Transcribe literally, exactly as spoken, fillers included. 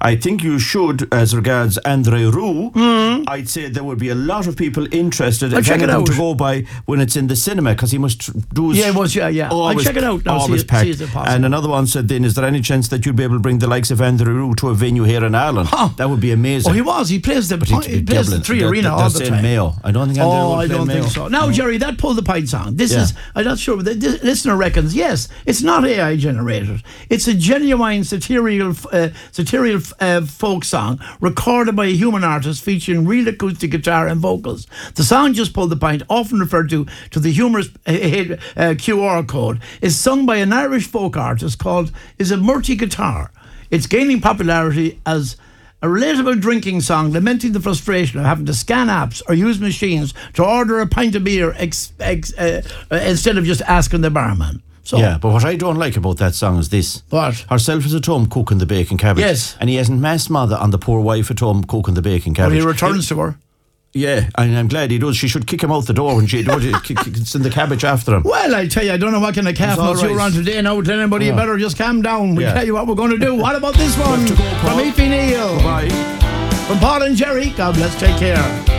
I think you should, as regards Andre Roux, mm. I'd say there would be a lot of people interested I'll if check it anything out. to go by when it's in the cinema, because he must do Yeah, it was, yeah, yeah. I'll always, check it out now, always see, packed. see is it possible. And another one said, then, is there any chance that you'd be able to bring the likes of Andre Roux to a venue here in Ireland? Huh. That would be amazing. Oh, he was. He plays the, But he, he plays the three They're- arena they're all the saying time. Mayo. I don't think Andre Oh, will I play don't Mayo. think so. Now, No. Jerry, that Pull the Pint song. This Yeah. is, I'm not sure, but the, the listener reckons, yes, it's not A I generated. It's a genuine satirical, uh, satirical uh, folk song recorded by a human artist featuring real acoustic guitar and vocals. The song Just Pull the Pint, often referred to to the humorous uh, uh, Q R code, is sung by an Irish folk artist called Is a Murty Guitar. It's gaining popularity as a relatable drinking song lamenting the frustration of having to scan apps or use machines to order a pint of beer ex, ex, uh, uh, instead of just asking the barman. So, Yeah, but what I don't like about that song is this. What? Herself is at home cooking the bacon cabbage. Yes. And he hasn't mass mother on the poor wife at home cooking the bacon But cabbage. he returns to her. Yeah, and I'm glad he does. She should kick him out the door when she does it. Kick- kick- Send the cabbage after him. Well, I tell you, I don't know what kind of calf It's all nuts you're right. on today now. Tell anybody, you Yeah. better just calm down. We'll Yeah. tell you what we're going to do. What about this one? to go, Paul. From Aoife Neal. Bye. From Paul and Jerry. God bless, take care.